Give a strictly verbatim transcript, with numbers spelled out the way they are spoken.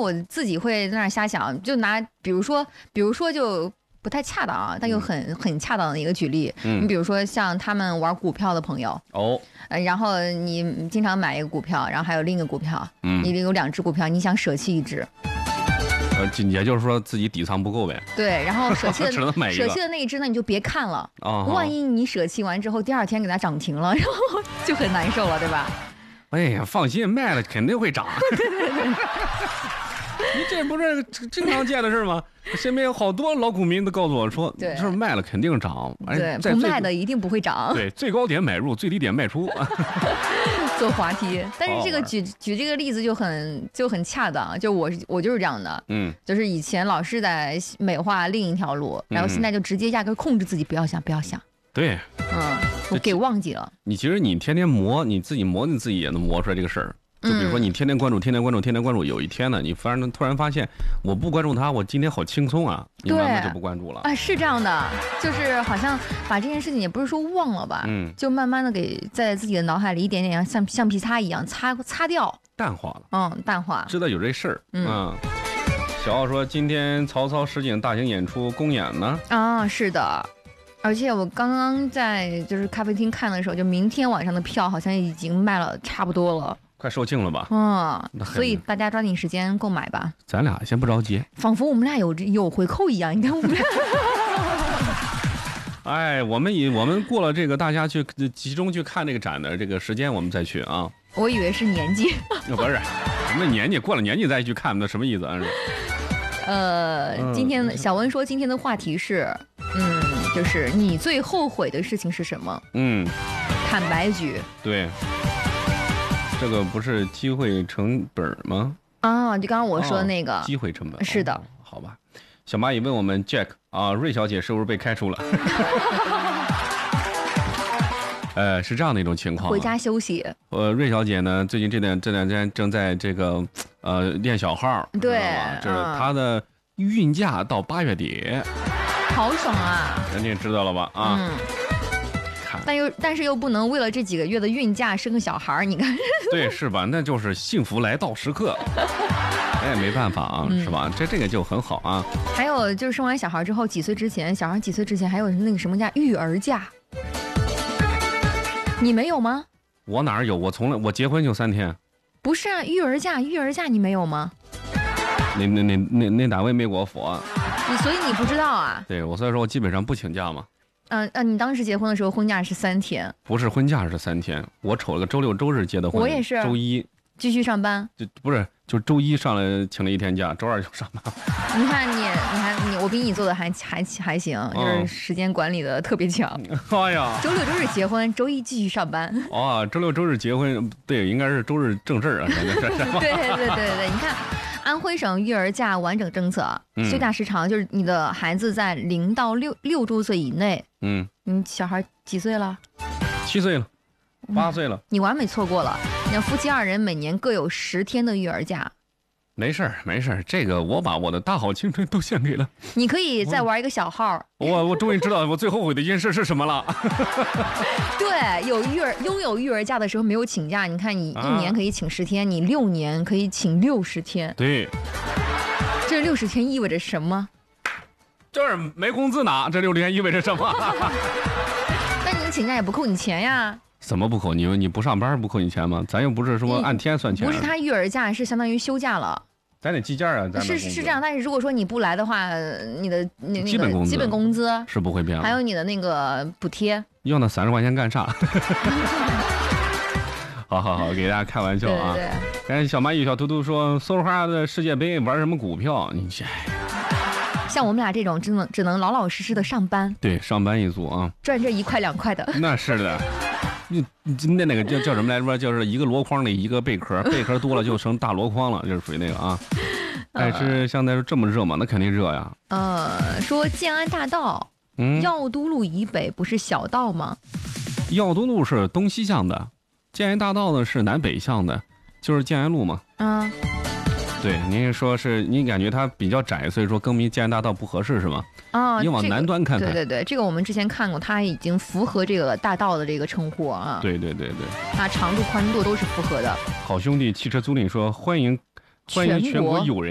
我自己会在那儿瞎想，就拿比如说，比如说就不太恰当啊，但又很、嗯、很恰当的一个举例。嗯，你比如说像他们玩股票的朋友哦， 呃，然后你经常买一个股票，然后还有另一个股票， 嗯， 你有两只股票，你想舍弃一只。 呃，也就是说自己底仓不够呗。 对，然后舍弃的只能买一个舍弃的那一只呢，你就别看了。 哦， 万一你舍弃完之后，第二天给它涨停了，然后就很难受了，对吧？ 哎呀，放心，卖了肯定会涨。 对对对， 你这不是经常见的事吗？身边有好多老股民都告诉我说， 对， 这卖了肯定涨。 对，不卖的一定不会涨。 对，最高点买入，最低点卖出。 做滑梯，但是这个举举这个例子就很就很恰当，就我我就是这样的， 嗯， 就是以前老是在美化另一条路，然后现在就直接压根控制自己不要想不要想。 对， 嗯，我给忘记了。 你其实你天天磨，你自己磨你自己也能磨出来这个事儿。就比如说你天天关注，天天关注，天天关注，有一天呢，你反正突然发现，我不关注他，我今天好轻松啊，你慢慢就不关注了。 啊，是这样的，就是好像把这件事情也不是说忘了吧， 嗯， 就慢慢的给在自己的脑海里一点点像橡皮擦一样擦擦掉， 淡化了。 嗯，淡化。 知道有这事儿， 嗯。 嗯小奥说，今天曹操实景大型演出公演呢。 啊，是的。而且我刚刚在就是咖啡厅看的时候，就明天晚上的票好像已经卖了差不多了， 快售罄了吧？ 嗯，所以大家抓紧时间购买吧。 咱俩先不着急， 仿佛我们俩有有回扣一样。你看我们俩， 哎，我们以我们过了这个大家去集中去看这个展的这个时间，我们再去啊。 我以为是年纪， 不是，那年纪过了年纪再去看，那什么意思啊？ 呃， 嗯、 今天小文说今天的话题是，嗯。就是你最后悔的事情是什么？ 嗯， 坦白局。 对，这个不是机会成本吗？ 啊，就刚刚我说的那个、 哦、机会成本。 是的、 哦，好吧。小蚂蚁问我们 Jack 啊，瑞小姐是不是被开除了？呃，是这样的一种情况、啊。 回家休息。 呃，瑞小姐呢，最近这段这两天正在这个呃练小号， 对， 这是她的孕假到八月底。 好爽啊！ 人家知道了吧？啊， 嗯，但又但是又不能为了这几个月的孕假生个小孩，你看， 对，是吧？那就是幸福来到时刻，哎，没办法啊，嗯、是吧？这这个就很好啊。 还有就是生完小孩之后，几岁之前，小孩几岁之前还有那个什么假，育儿假，你没有吗？ 我哪儿有？我从来我结婚就三天。 不是啊，育儿假，育儿假你没有吗？ 那那那那那哪位没给我佛、啊？ 你所以你不知道啊？ 对，我所以说我基本上不请假嘛。 嗯、呃、嗯、呃，你当时结婚的时候婚假是三天？ 不是，婚假是三天。我瞅了个周六周日结的婚。 我也是。 周一继续上班。 就不是，就周一上来请了一天假，周二就上班。 你看你，你还你，我比你做的还还还行，就是时间管理的特别强。 哎呀， 周六周日结婚，周一继续上班。 哦，周六周日结婚，对，应该是周日正事儿啊，是吧？ 对对对对对，你看。安徽省育儿假完整政策， 嗯、 休假时长就是你的孩子在零到六六周岁以内， 嗯， 你小孩几岁了？ 七岁了，八岁了、嗯， 你完美错过了。你夫妻二人每年各有十天的育儿假。 没事儿，没事儿，这个我把我的大好青春都献给了。 你可以再玩一个小号。 我我终于知道我最后悔的一件事是什么了。 对，有育儿拥有育儿假的时候没有请假，你看你一年可以请十天，啊、你六年可以请六十天。 对， 这六十天意味着什么？ 就是没工资拿，这六十天意味着什么？ 那你请假也不扣你钱呀。 怎么不扣你？你不上班不扣你钱吗？咱又不是说按天算钱。 不是，他育儿假是相当于休假了。 咱得计件啊，咱是是这样，但是如果说你不来的话，你的你那个基本工资基本工资是不会变了， 还有你的那个补贴， 要那三十块钱干啥？好好好，给大家开玩笑啊！ 对对对。哎，小蚂蚁小图图说，搜花的世界杯玩什么股票？你这。 像我们俩这种只能只能老老实实的上班， 对，上班一族啊， 赚这一块两块的。 那是的。你那那个叫叫什么来着？就是一个箩筐里一个贝壳，贝壳多了就成大箩筐了，就是属于那个啊。哎，是相对来说这么热吗？那肯定热呀。 呃，说建安大道，嗯，药都路以北不是小道吗？ 药都路是东西向的，建安大道呢是南北向的，就是建安路嘛。 嗯。 对，您说是您感觉它比较窄，所以说更名建安大道不合适是吗？ 啊， 你往南端看看。 这个、对对对，这个我们之前看过，它已经符合这个大道的这个称呼啊。 对对对对， 它长度宽度都是符合的。 好兄弟汽车租赁说欢迎欢迎全国友人。